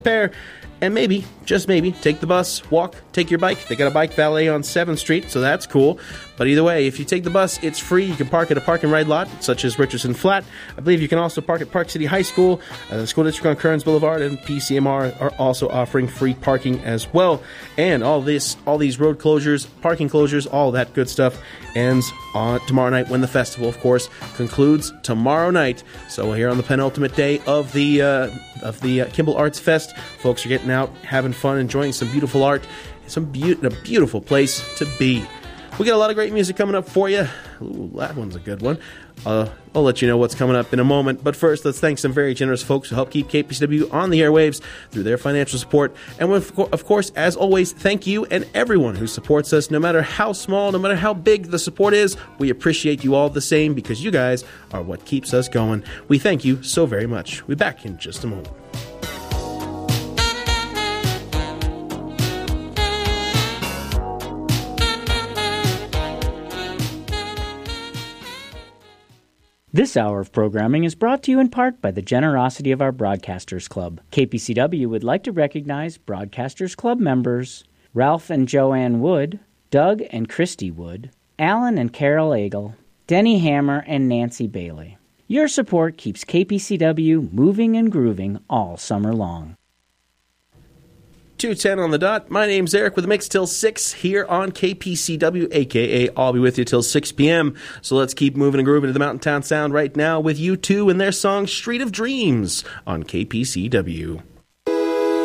pair, and maybe, just maybe, take the bus, walk, take your bike. They got a bike valet on 7th Street, so that's cool. But either way, if you take the bus, it's free. You can park at a park and ride lot, such as Richardson Flat. I believe you can also park at Park City High School, the school district on Kearns Boulevard, and PCMR are also offering free parking as well. And all these road closures, parking closures, all that good stuff ends on tomorrow night when the festival, of course, concludes tomorrow night. So we're here on the penultimate day of the Kimball Arts Fest. Folks are getting out, having fun, enjoying some beautiful art. A beautiful place to be. We got a lot of great music coming up for you. Ooh, that one's a good one. I'll let you know what's coming up in a moment. But first, let's thank some very generous folks who help keep KPCW on the airwaves through their financial support. And of course, as always, thank you and everyone who supports us, no matter how small, no matter how big the support is. We appreciate you all the same because you guys are what keeps us going. We thank you so very much. We'll be back in just a moment. This hour of programming is brought to you in part by the generosity of our Broadcasters Club. KPCW would like to recognize Broadcasters Club members Ralph and Joanne Wood, Doug and Christy Wood, Alan and Carol Agel, Denny Hammer and Nancy Bailey. Your support keeps KPCW moving and grooving all summer long. 2:10 on the dot. My name's Eric with a mix till 6 here on KPCW, a.k.a. I'll be with you till 6 p.m. So let's keep moving and grooving to the Mountain Town Sound right now with U2 and their song Street of Dreams on KPCW.